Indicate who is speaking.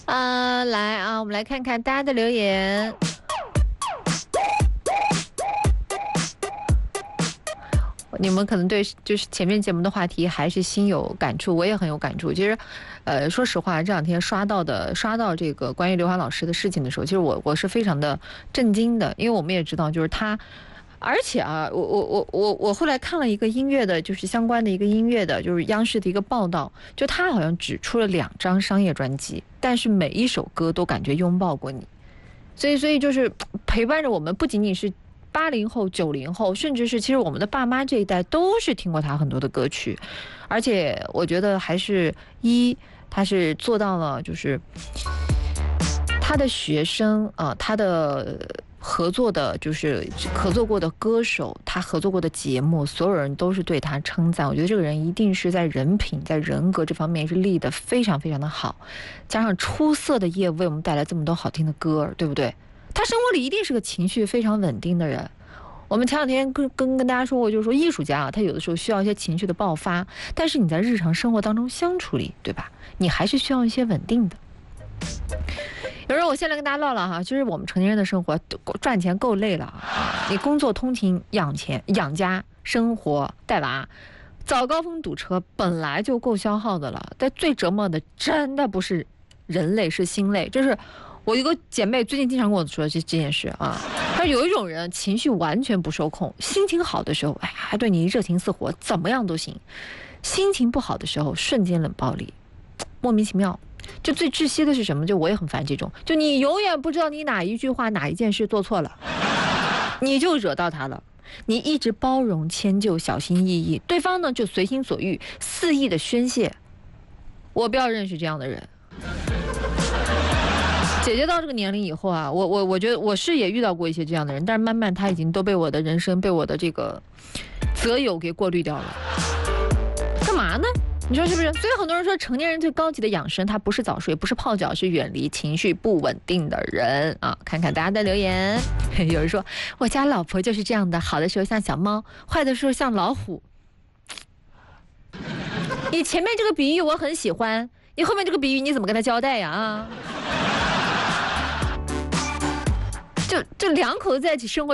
Speaker 1: 来啊，我们来看看大家的留言。你们可能对就是前面节目的话题还是心有感触，我也很有感触。其实，说实话，这两天刷到这个关于刘欢老师的事情的时候，其实我是非常的震惊的，因为我们也知道，就是他。而且啊，我后来看了一个音乐的，就是相关的一个音乐的，就是央视的一个报道，就他好像只出了2张商业专辑，但是每一首歌都感觉拥抱过你，所以就是陪伴着我们，不仅仅是80后、90后，甚至是其实我们的爸妈这一代都是听过他很多的歌曲，而且我觉得还是他是做到了，就是他的学生啊，他的。合作过的歌手，他合作过的节目，所有人都是对他称赞。我觉得这个人一定是在人品、在人格这方面是立得非常非常的好，加上出色的业务为我们带来这么多好听的歌，对不对？他生活里一定是个情绪非常稳定的人。我们前两天跟大家说过，就是说艺术家啊，他有的时候需要一些情绪的爆发，但是你在日常生活当中相处里，对吧？你还是需要一些稳定的。有人，我先来跟大家唠唠哈，就是我们成年人的生活，赚钱够累了啊！你工作通勤养家生活带娃，早高峰堵车本来就够消耗的了，但最折磨的真的不是人累，是心累。就是我一个姐妹最近经常跟我说这件事啊，她说有一种人情绪完全不受控，心情好的时候，哎呀，还对你热情似火，怎么样都行；心情不好的时候，瞬间冷暴力，莫名其妙。就最窒息的是什么？就我也很烦这种，就你永远不知道你哪一句话哪一件事做错了，你就惹到他了。你一直包容迁就小心翼翼，对方呢就随心所欲肆意的宣泄。我不要认识这样的人。姐姐到这个年龄以后啊，我觉得我是也遇到过一些这样的人，但是慢慢他已经都被我的人生被我的这个择友给过滤掉了。干嘛呢？你说是不是？所以很多人说，成年人最高级的养生，它不是早睡，不是泡脚，是远离情绪不稳定的人啊！看看大家的留言，有人说我家老婆就是这样的，好的时候像小猫，坏的时候像老虎。你前面这个比喻我很喜欢，你后面这个比喻你怎么跟他交代呀？啊，就两口子在一起生活。